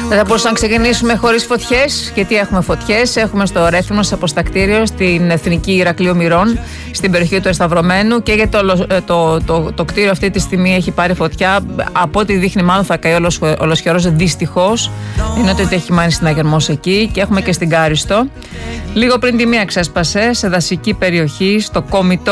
Δεν θα μπορούσαμε να ξεκινήσουμε χωρίς φωτιές, γιατί έχουμε φωτιές. Έχουμε στο Ρέθυμνο, σε αποστακτήριο, στην Εθνική Ηρακλείου Μυρών, στην περιοχή του Εσταυρωμένου, και γιατί το κτίριο αυτή τη στιγμή έχει πάρει φωτιά. Από ό,τι δείχνει, μάλλον θα καεί ολοσχερός, δυστυχώς. Είναι ότι έχει μείνει συναγερμός εκεί. Και έχουμε και στην Κάριστο. Λίγο πριν τη μία ξέσπασε σε δασική περιοχή, στο Κόμιτο.